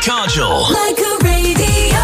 Kajol. Like a radio.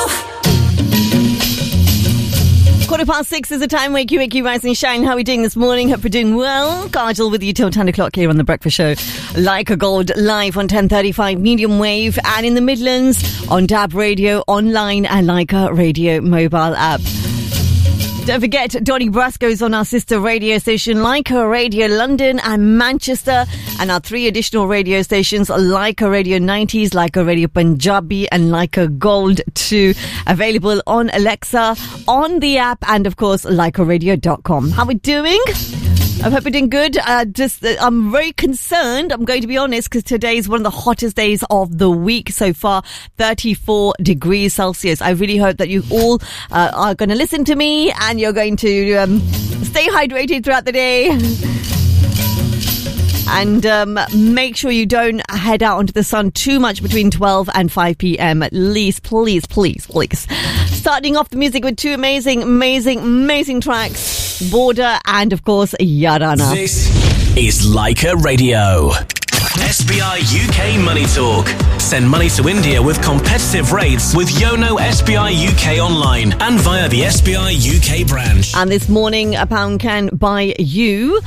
6:15 is the time. Wakey, rise and shine. How are we doing this morning? Hope we're doing well. Kajol with you till 10 o'clock here on The Breakfast Show. Like a Gold, live on 1035 medium wave and in the Midlands on DAB Radio, online and Leica Radio mobile app. Don't forget, Donny Brasco is on our sister radio station, Leica Radio London and Manchester, and our 3 additional radio stations, Leica Radio 90s, Leica Radio Punjabi, and Leica Gold 2, available on Alexa, on the app, and of course, leicaradio.com. How are we doing? I hope we're doing good. I'm very concerned, I'm going to be honest, because today is one of the hottest days of the week so far, 34 degrees Celsius. I really hope that you all are going to listen to me and you're going to stay hydrated throughout the day. And make sure you don't head out onto the sun too much between 12 and 5 p.m. at least. Please. Starting off the music with 2 amazing tracks. Border and, of course, Yarana. This is Leica Radio. SBI UK Money Talk. Send money to India with competitive rates with Yono SBI UK online and via the SBI UK branch. And this morning, a pound can buy you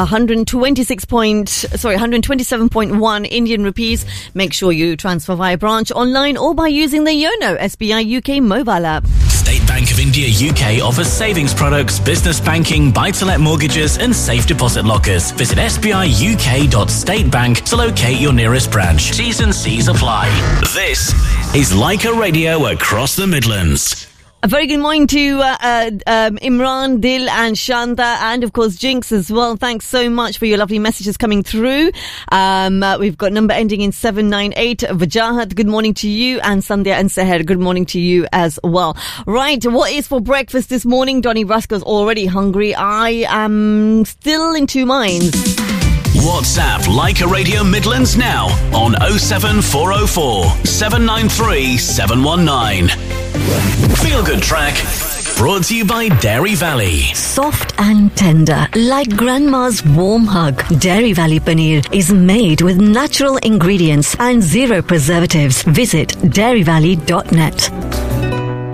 127.1 Indian rupees. Make sure you transfer via branch, online, or by using the Yono SBI UK mobile app. State Bank of India UK offers savings products, business banking, buy-to-let mortgages and safe deposit lockers. Visit sbiuk.statebank to locate your nearest branch. T's and C's apply. This is Leica Radio across the Midlands. A very good morning to Imran, Dil and Shanta, and of course Jinx as well. Thanks so much for your lovely messages coming through. We've got number ending in 798. Vajahat, good morning to you, and Sandhya and Seher, good morning to you as well. Right, what is for breakfast this morning? Donny Brasco's already hungry. I am still in 2 minds. WhatsApp Leica Radio Midlands now on 07404 793 719. Feel Good Track brought to you by Dairy Valley. Soft and tender, like grandma's warm hug. Dairy Valley Paneer is made with natural ingredients and 0 preservatives. Visit dairyvalley.net.